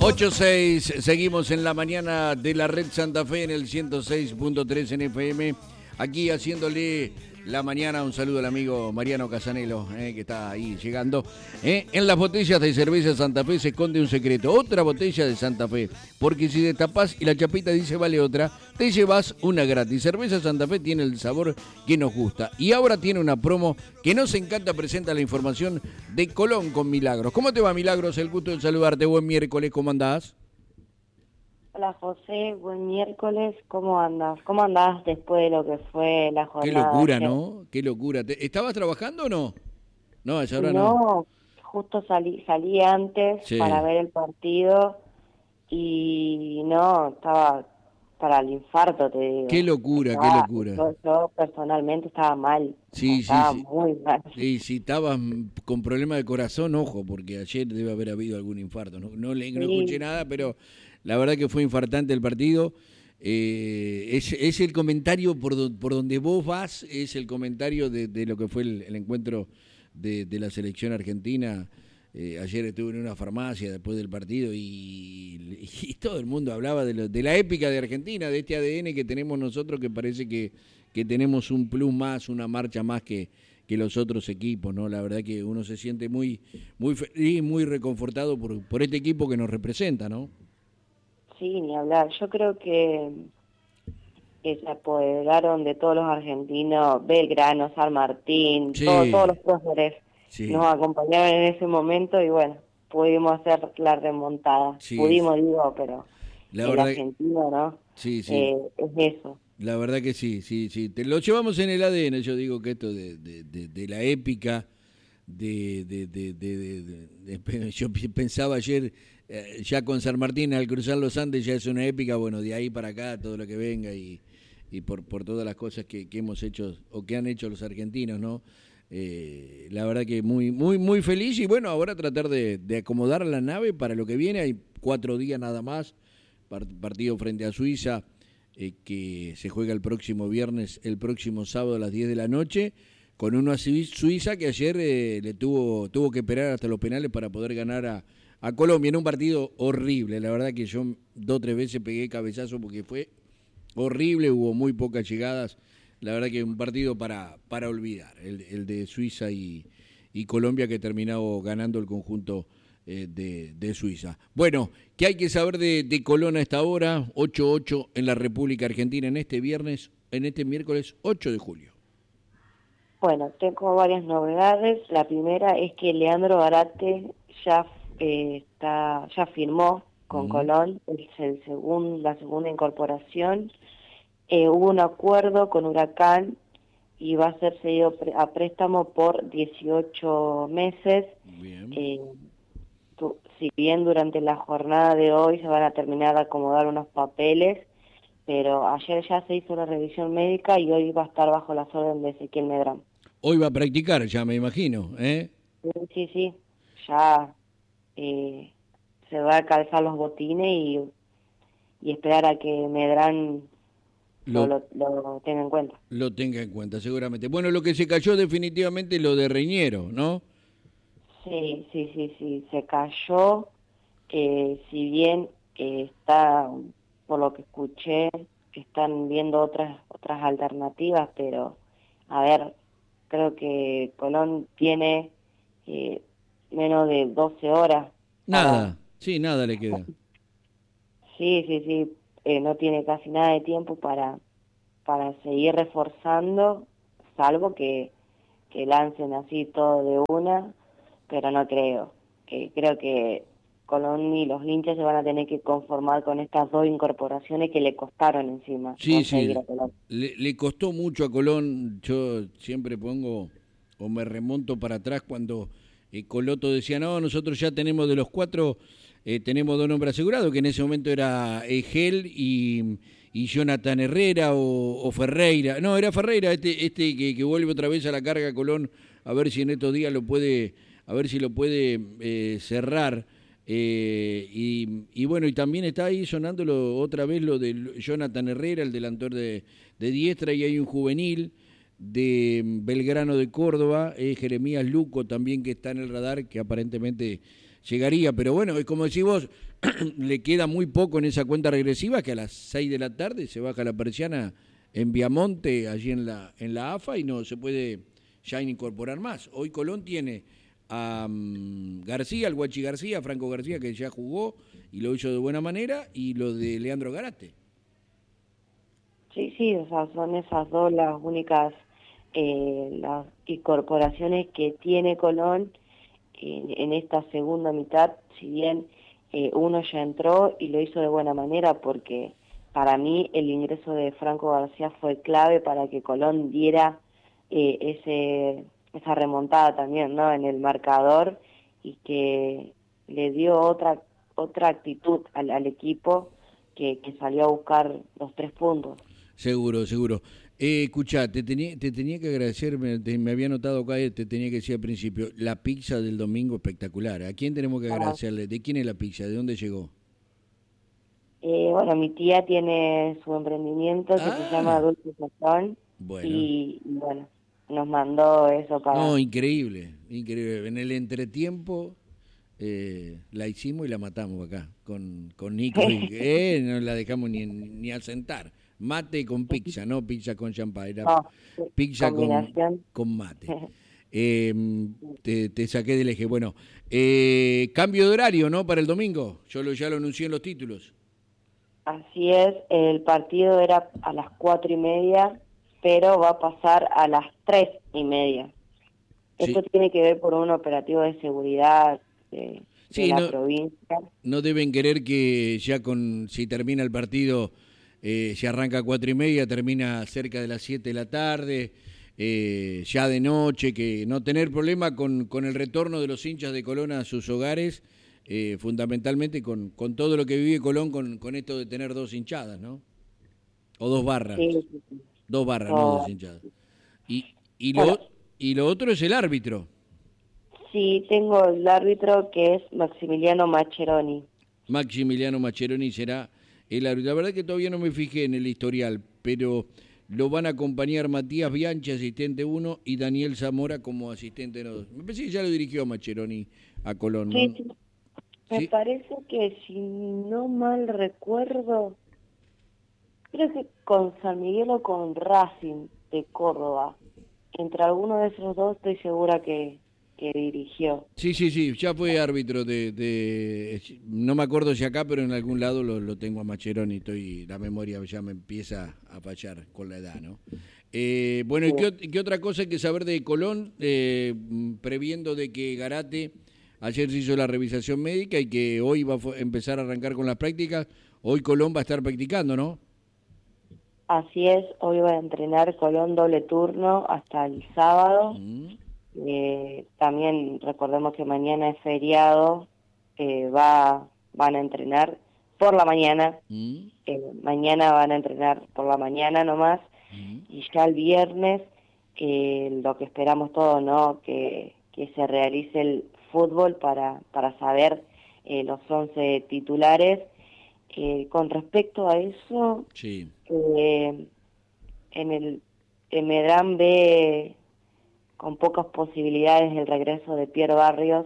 8-6, seguimos en la mañana de la Red Santa Fe en el 106.3 en FM, aquí haciéndole la mañana. Un saludo al amigo Mariano Casanelo, que está ahí llegando. En las botellas de cerveza Santa Fe se esconde un secreto, otra botella de Santa Fe, porque si destapás y la chapita dice vale otra, te llevas una gratis. Cerveza Santa Fe tiene el sabor que nos gusta y ahora tiene una promo que nos encanta. Presenta la información de Colón con Milagros. ¿Cómo te va, Milagros? El gusto de saludarte. Buen miércoles, ¿cómo andás? Hola José, buen miércoles, ¿cómo andas? ¿Cómo andás después de lo que fue la jornada? Qué locura, ayer? ¿no? Qué locura. ¿Estabas trabajando o no? No, a esa hora no. No, justo salí antes Sí. para ver el partido y no, estaba para el infarto, te digo. Qué locura, qué Estaba, locura. yo personalmente estaba mal, Sí, sí, estaba sí. muy mal. Y si estabas con problemas de corazón, ojo, porque ayer debe haber habido algún infarto. No escuché Sí, nada, pero la verdad que fue infartante el partido. Es el comentario por donde vos vas, es el comentario de lo que fue el encuentro de la selección argentina. Ayer estuve en una farmacia después del partido y todo el mundo hablaba de la épica de Argentina, de este ADN que tenemos nosotros, que parece que tenemos un plus más, una marcha más que los otros equipos, ¿no? La verdad que uno se siente muy feliz, muy reconfortado por este equipo que nos representa, ¿no? sí, ni hablar. Yo creo que se apoderaron de todos los argentinos, Belgrano, San Martín, todos Sí, los próceres sí, nos acompañaron en ese momento y bueno, pudimos hacer la remontada. sí, Pudimos, digo, pero la el verdad, argentino, ¿no? sí, sí. Es eso. La verdad que sí, sí, sí. Te lo llevamos en el ADN. Yo digo que esto de la épica, yo pensaba ayer, ya con San Martín al cruzar los Andes ya es una épica. Bueno, de ahí para acá todo lo que venga y por todas las cosas que hemos hecho o que han hecho los argentinos, ¿no? La verdad que muy feliz y bueno, ahora tratar de acomodar la nave para lo que viene. Hay 4 días nada más, partido frente a Suiza, que se juega el próximo viernes, el próximo sábado a las 10 de la noche, con una Suiza que ayer le tuvo que esperar hasta los penales para poder ganar a Colombia en un partido horrible. La verdad que yo 2 o 3 veces pegué cabezazo porque fue horrible, hubo muy pocas llegadas. La verdad que un partido para olvidar, el de Suiza y Colombia, que terminó ganando el conjunto de Suiza. Bueno, ¿qué hay que saber de Colón a esta hora? 8-8 en la República Argentina en este miércoles 8 de julio. Bueno, tengo varias novedades. La primera es que Leandro Barate ya firmó con Colón, es la segunda incorporación. Hubo un acuerdo con Huracán y va a ser cedido a préstamo por 18 meses. Bien. Si bien durante la jornada de hoy se van a terminar de acomodar unos papeles, pero ayer ya se hizo la revisión médica y hoy va a estar bajo las órdenes de Ezequiel Medrán. Hoy va a practicar, ya me imagino, ¿eh? Sí, ya se va a calzar los botines y esperar a que Medrán lo tenga en cuenta. Lo tenga en cuenta, seguramente. Bueno, lo que se cayó definitivamente lo de Reñero, ¿no? Sí, se cayó, si bien está, por lo que escuché, están viendo otras alternativas, pero a ver, creo que Colón tiene menos de 12 horas para... Nada, sí, nada le queda. Sí, no tiene casi nada de tiempo para seguir reforzando, salvo que lancen así todo de una, pero no creo. Creo que Colón y los hinchas se van a tener que conformar con estas 2 incorporaciones que le costaron encima Sí, conseguir a sí, Colón. le costó mucho a Colón. Yo siempre pongo o me remonto para atrás cuando Coloto decía, no, nosotros ya tenemos de los 4, tenemos 2 nombres asegurados, que en ese momento era Egel y Jonathan Herrera o Ferreira. No, era Ferreira, este que vuelve otra vez a la carga Colón, a ver si en estos días a ver si lo puede cerrar. Y bueno, y también está ahí sonándolo otra vez lo de Jonathan Herrera, el delantor de Diestra, y hay un juvenil de Belgrano de Córdoba, Jeremías Luco también, que está en el radar, que aparentemente llegaría, pero bueno, es como decís vos, le queda muy poco en esa cuenta regresiva, que a las 6 de la tarde se baja la persiana en Viamonte, allí en la AFA, y no se puede ya incorporar más. Hoy Colón tiene a García, el Guachi García, Franco García, que ya jugó y lo hizo de buena manera, y lo de Leandro Garate. Sí, sí, o sea, son esas dos las únicas las incorporaciones que tiene Colón en esta segunda mitad, si bien uno ya entró y lo hizo de buena manera, porque para mí el ingreso de Franco García fue clave para que Colón diera esa remontada también, ¿no?, en el marcador, y que le dio otra actitud al equipo que salió a buscar los 3 puntos. Seguro, seguro. Escuchá, te tenía que agradecer, me había notado acá, te tenía que decir al principio, la pizza del domingo espectacular. ¿A quién tenemos que Ah, agradecerle? ¿De quién es la pizza? ¿De dónde llegó? bueno, mi tía tiene su emprendimiento que se llama Ah, Dulce Sazón bueno. y bueno, nos mandó eso No, para... increíble, increíble. En el entretiempo la hicimos y la matamos acá, con Nico. No la dejamos ni al sentar. Mate con pizza, no pizza con champán, era No, pizza combinación. con mate. Eh, te saqué del eje. Bueno, cambio de horario, ¿no? Para el domingo. Ya lo anuncié en los títulos. Así es, el partido era a las 4:30, pero va a pasar a las 3:30. Esto Sí, tiene que ver por un operativo de seguridad de sí, la no, provincia. no deben querer que ya si termina el partido, se arranca a 4:30, termina cerca de las 7 de la tarde, ya de noche, que no tener problema con el retorno de los hinchas de Colón a sus hogares, fundamentalmente con todo lo que vive Colón con esto de tener dos hinchadas, ¿no? O dos barras, Sí, sí, sí. dos barras, no dos Todo. hinchadas. Y, y, Bueno, lo, y lo otro es el árbitro. sí, tengo el árbitro que es Maximiliano Mascheroni. Maximiliano Mascheroni será el árbitro. La verdad que todavía no me fijé en el historial, pero lo van a acompañar Matías Bianchi, asistente 1, y Daniel Zamora como asistente 2. Me parece que ya lo dirigió Mascheroni a Colón, Sí, ¿no? sí. Me Sí. parece que si no mal recuerdo, creo que con San Miguel o con Racing de Córdoba. Entre alguno de esos dos estoy segura que dirigió. Sí, sí, sí, ya fue árbitro no me acuerdo si acá, pero en algún lado lo tengo a Mascheroni, la memoria ya me empieza a fallar con la edad, ¿no? Bueno, Sí. ¿qué otra cosa hay que saber de Colón? Previendo de que Garate ayer se hizo la revisación médica y que hoy va a empezar a arrancar con las prácticas, hoy Colón va a estar practicando, ¿no? Así es, hoy va a entrenar Colón doble turno hasta el sábado. Mm, También recordemos que mañana es feriado, van a entrenar por la mañana. mm, Mañana van a entrenar por la mañana nomás, mm. y ya el viernes lo que esperamos todos, ¿no?, que se realice el fútbol para saber los 11 titulares. Con respecto a eso, Sí. eh, en el Medrán ve con pocas posibilidades el regreso de Pierre Barrios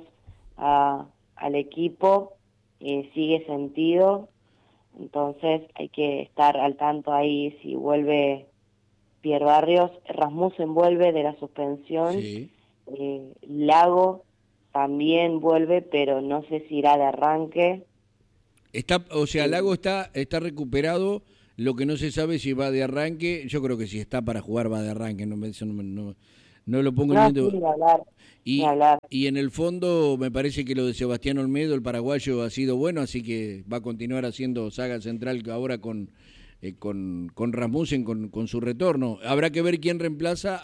al equipo, sigue sentido, entonces hay que estar al tanto ahí si vuelve Pierre Barrios. Rasmussen vuelve de la suspensión, Sí. Lago también vuelve, pero no sé si irá de arranque. O sea, Eh, Lago está recuperado, lo que no se sabe si va de arranque, yo creo que si está para jugar va de arranque, eso no lo pongo en no, sí, mente. ni hablar, ni Y, hablar. y en el fondo me parece que lo de Sebastián Olmedo, el paraguayo, ha sido bueno, así que va a continuar haciendo saga central ahora con Rasmussen, con su retorno. Habrá que ver quién reemplaza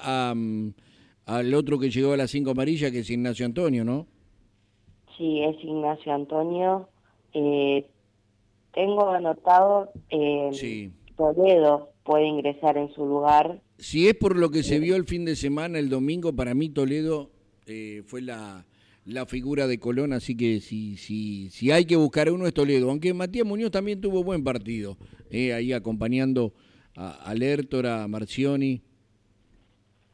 al otro que llegó a las 5 amarillas, que es Ignacio Antonio, ¿no? Sí, es Ignacio Antonio. Eh, Tengo anotado, Sí. Toledo puede ingresar en su lugar. Si es por lo que se Eh, vio el fin de semana, el domingo, para mí Toledo fue la figura de Colón, así que si hay que buscar uno es Toledo, aunque Matías Muñoz también tuvo buen partido, ahí acompañando a Lertor, a Marcioni.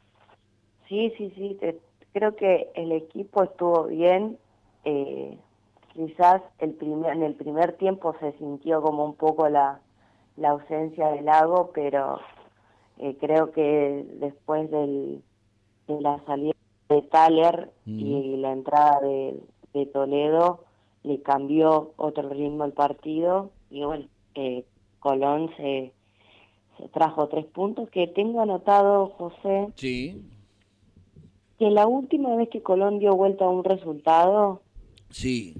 sí, sí, sí, creo que el equipo estuvo bien, quizás en el primer tiempo se sintió como un poco la ausencia de Lago, pero creo que después de la salida de Thaler y la entrada de Toledo, le cambió otro ritmo al partido, y bueno, Colón se trajo 3 puntos, que tengo anotado, José, Sí, que la última vez que Colón dio vuelta a un resultado sí.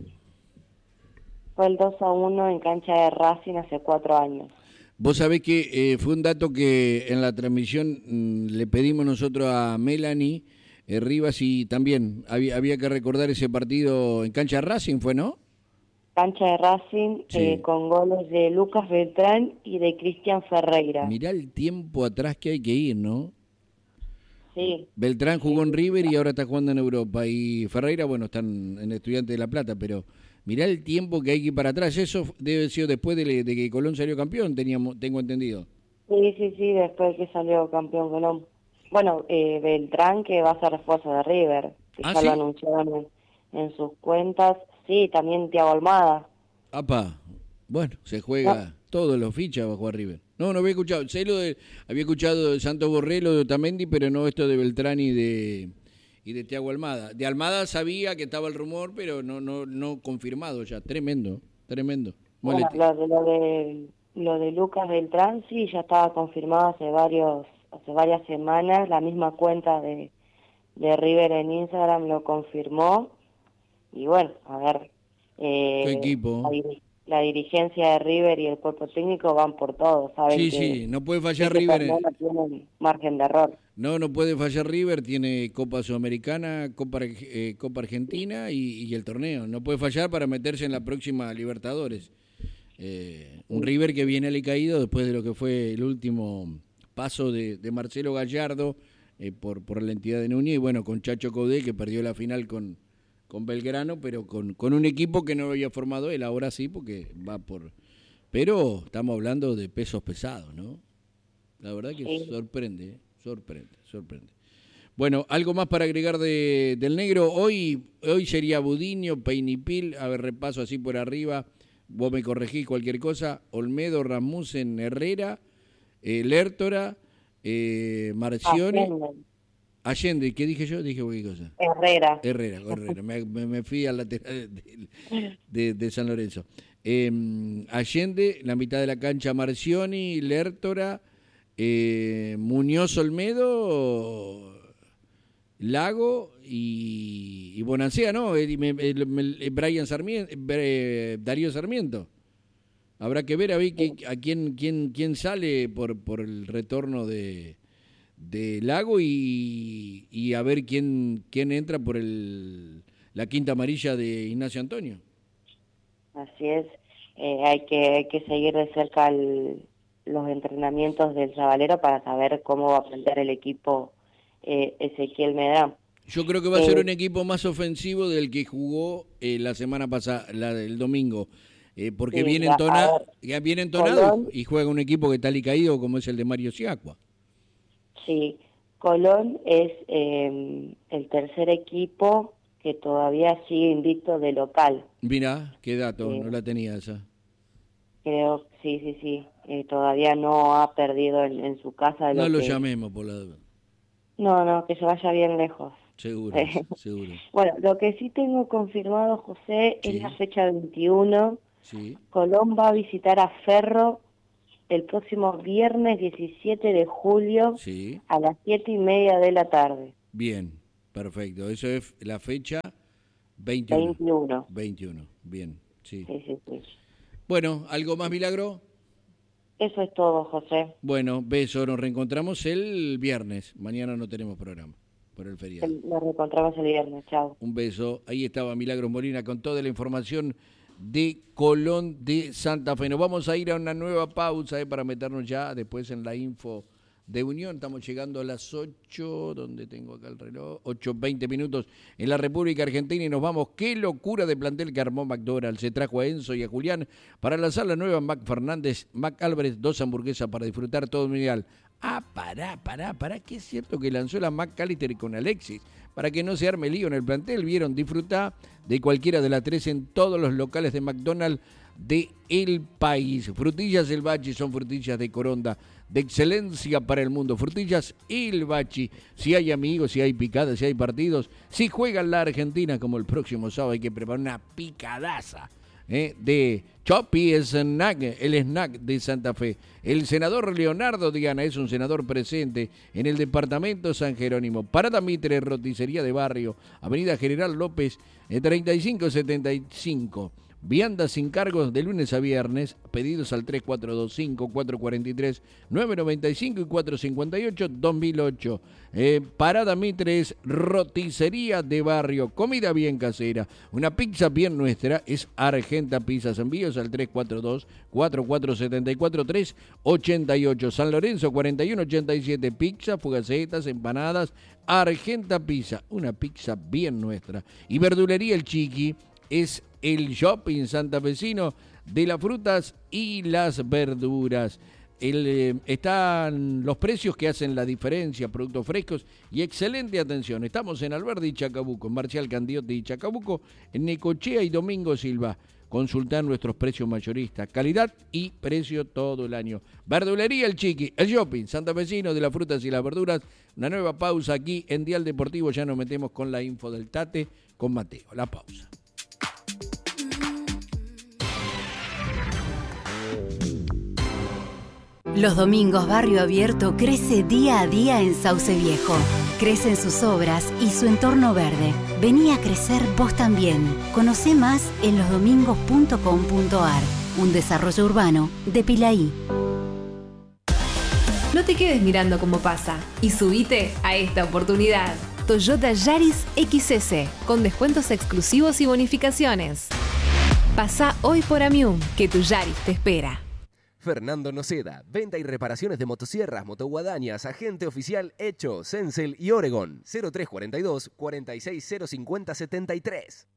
fue el 2-1 en cancha de Racing hace 4 años. Vos sabés que fue un dato que en la transmisión le pedimos nosotros a Melanie Rivas, y también había que recordar ese partido en cancha de Racing, ¿fue, no? Cancha de Racing, Sí. con goles de Lucas Beltrán y de Cristian Ferreira. Mirá el tiempo atrás que hay que ir, ¿no? Sí. Beltrán jugó en Sí. River y ahora está jugando en Europa. Y Ferreira, bueno, están en Estudiantes de La Plata, pero mirá el tiempo que hay que ir para atrás. Eso debe haber sido después de que Colón salió campeón, tengo entendido. Sí, después que salió campeón Colón. Bueno, Beltrán, que va a ser refuerzo de River, que ¿Ah, ya lo sí? anunciaron en sus cuentas. Sí, también Thiago Almada. Apa, bueno, se No, juega todos los fichas bajo a River. No había escuchado. Sé había escuchado de Santos Borrello, de Otamendi, pero no esto de Beltrán y de Thiago Almada. De Almada sabía que estaba el rumor, pero no confirmado ya. Tremendo, tremendo. bueno, lo de Lucas Beltrán, sí, ya estaba confirmado hace varias semanas. La misma cuenta de River en Instagram lo confirmó. Y bueno, a ver, Qué la, equipo. la dirigencia de River y el cuerpo técnico van por todo, saben Sí, que sí, no puede fallar este River. torneo no tiene margen de error. No puede fallar River. Tiene Copa Sudamericana, Copa Argentina y el torneo. No puede fallar para meterse en la próxima Libertadores. Un Sí, River que viene alicaído después de lo que fue el último paso de Marcelo Gallardo por la entidad de Núñez, y bueno, con Chacho Caudé, que perdió la final con Belgrano, pero con un equipo que no había formado él. Ahora sí, porque va por... Pero estamos hablando de pesos pesados, ¿no? La verdad que sí. sorprende. Bueno, algo más para agregar del negro. Hoy sería Budiño, Peinipil, a ver, repaso así por arriba. Vos me corregís cualquier cosa. Olmedo, Rasmussen, Herrera, Lertora, Marcione, Allende, Allende. ¿Qué dije yo? Dije cualquier cosa. Herrera. Herrera. Me fui al lateral de San Lorenzo. Allende, la mitad de la cancha, Marcioni, Lertora, Muñoz, Olmedo, Lago y Bonancea, ¿no? Brian Sarmiento, Darío Sarmiento. Habrá que ver a quién sale por el retorno de Lago y a ver quién entra por la quinta amarilla de Ignacio Antonio. Así es. Hay que seguir de cerca los entrenamientos del Zabalero para saber cómo va a plantear el equipo Ezequiel Medán. Yo creo que va a ser un equipo más ofensivo del que jugó la semana pasada, el domingo, porque Sí, ya ver, viene entonado Colón, y juega un equipo que tal y caído como es el de Mario Siacua. sí, Colón es el tercer equipo que todavía sigue invicto de local. Mirá, qué dato, Eh, no la tenía esa. Creo, sí, todavía no ha perdido en su casa de No lo lo que... llamemos por la duda. No, que se vaya bien lejos. Seguro, seguro. Bueno, lo que sí tengo confirmado, José, es la Sí, fecha 21. sí, Colón va a visitar a Ferro el próximo viernes 17 de julio sí. a las 7:30 de la tarde. Bien, perfecto. Eso es la fecha 21. 21. 21, bien, sí. Sí. Bueno, ¿algo más, Milagro? Eso es todo, José. Bueno, beso, nos reencontramos el viernes. Mañana no tenemos programa por el feriado. Nos reencontramos el viernes. Chao. Un beso. Ahí estaba Milagros Molina con toda la información de Colón de Santa Fe. Nos vamos a ir a una nueva pausa para meternos ya después en la info de Unión. Estamos llegando a las 8, donde tengo acá el reloj, 8:20 minutos en la República Argentina y nos vamos. Qué locura de plantel que armó McDonald's. Se trajo a Enzo y a Julián para lanzar la nueva Mac Fernández, Mac Álvarez, 2 hamburguesas para disfrutar todo el mundial. Ah, pará, que es cierto que lanzó la Mac Callister con Alexis. para que no se arme lío en el plantel. Vieron, disfrutá de cualquiera de las 3 en todos los locales de McDonald's de el país. Frutillas El Bachi son frutillas de Coronda, de excelencia para el mundo. Frutillas El Bachi. Si hay amigos, si hay picadas, si hay partidos, si juegan la Argentina como el próximo sábado, hay que preparar una picadaza de Chopi Snack, el snack de Santa Fe. El senador Leonardo Diana es un senador presente en el departamento San Jerónimo. Parada Mitre, roticería de barrio, Avenida General López, 3575. Viandas sin cargos de lunes a viernes, pedidos al 3425-443-995 y 458-2008. Parada Mitre es roticería de barrio, comida bien casera, una pizza bien nuestra, es Argenta Pizzas. Envíos al 342-4474-388. San Lorenzo 4187, pizza, fugacetas, empanadas, Argenta Pizza, una pizza bien nuestra. Y verdulería El Chiqui es el shopping santafesino de las frutas y las verduras. Están los precios que hacen la diferencia, productos frescos y excelente atención. Estamos en Alberdi y Chacabuco, en Marcial Candiotti y Chacabuco, en Necochea y Domingo Silva. Consultar nuestros precios mayoristas, calidad y precio todo el año. Verdulería El Chiqui, el shopping santafesino de las frutas y las verduras. Una nueva pausa aquí en Dial Deportivo. Ya nos metemos con la info del Tate con Mateo. La pausa. Los domingos Barrio Abierto crece día a día en Sauce Viejo. Crecen sus obras y su entorno verde. Vení a crecer vos también. Conocé más en losdomingos.com.ar. Un desarrollo urbano de Pilaí. No te quedes mirando cómo pasa y subite a esta oportunidad. Toyota Yaris XS con descuentos exclusivos y bonificaciones. Pasa hoy por Amium, que tu Yaris te espera. Fernando Noceda, venta y reparaciones de motosierras, motoguadañas, agente oficial Hecho, Sencel y Oregon, 0342 46050 73.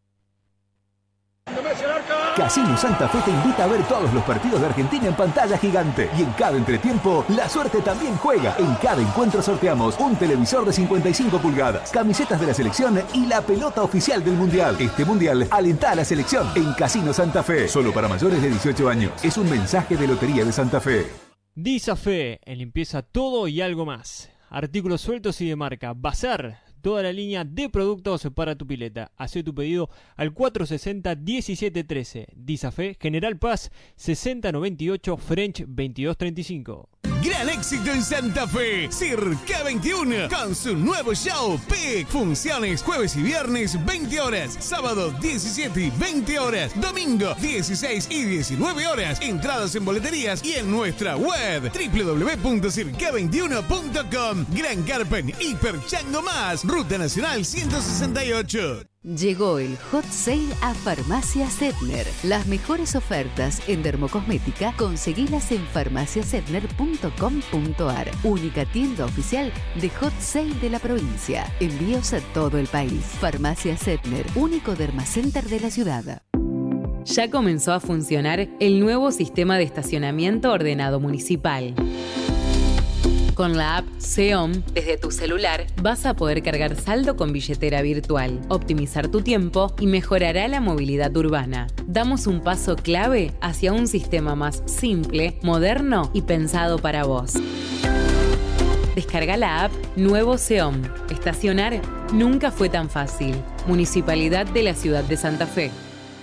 Casino Santa Fe te invita a ver todos los partidos de Argentina en pantalla gigante. Y en cada entretiempo, la suerte también juega. En cada encuentro sorteamos un televisor de 55 pulgadas, camisetas de la selección y la pelota oficial del Mundial. Este Mundial alenta a la selección en Casino Santa Fe. Solo para mayores de 18 años. Es un mensaje de Lotería de Santa Fe. Disafe, en limpieza todo y algo más. Artículos sueltos y de marca. Bazar. Toda la línea de productos para tu pileta. Hacé tu pedido al 460-1713. Disafe, General Paz, 6098, French 2235. Gran éxito en Santa Fe. Circa 21 con su nuevo show PIC. Funciones jueves y viernes 20 horas. Sábado 17 y 20 horas. Domingo 16 y 19 horas. Entradas en boleterías y en nuestra web www.circa21.com. Gran Carpen Hiper Chango Más. Ruta Nacional 168. Llegó el Hot Sale a Farmacia Setner. Las mejores ofertas en dermocosmética conseguilas en farmaciasetner.com.ar. Única tienda oficial de Hot Sale de la provincia. Envíos a todo el país. Farmacia Setner, único dermacenter de la ciudad. Ya comenzó a funcionar el nuevo sistema de estacionamiento ordenado municipal. Con la app SEOM, desde tu celular, vas a poder cargar saldo con billetera virtual, optimizar tu tiempo y mejorará la movilidad urbana. Damos un paso clave hacia un sistema más simple, moderno y pensado para vos. Descarga la app Nuevo SEOM. Estacionar nunca fue tan fácil. Municipalidad de la Ciudad de Santa Fe.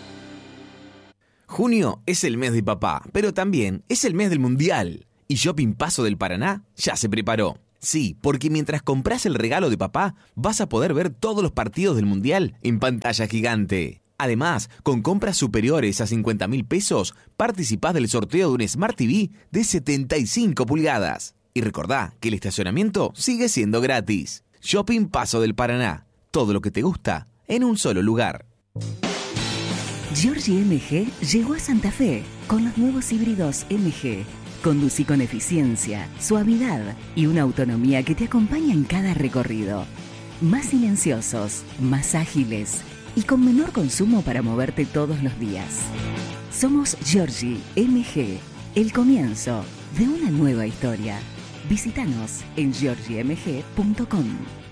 Junio es el mes de papá, pero también es el mes del Mundial. Y Shopping Paso del Paraná ya se preparó. Sí, porque mientras compras el regalo de papá, vas a poder ver todos los partidos del Mundial en pantalla gigante. Además, con compras superiores a 50.000 pesos, participás del sorteo de un Smart TV de 75 pulgadas. Y recordá que el estacionamiento sigue siendo gratis. Shopping Paso del Paraná. Todo lo que te gusta en un solo lugar. Giorgi MG llegó a Santa Fe con los nuevos híbridos MG. Conducí con eficiencia, suavidad y una autonomía que te acompaña en cada recorrido. Más silenciosos, más ágiles y con menor consumo para moverte todos los días. Somos Giorgi MG, el comienzo de una nueva historia. Visítanos en giorgimg.com.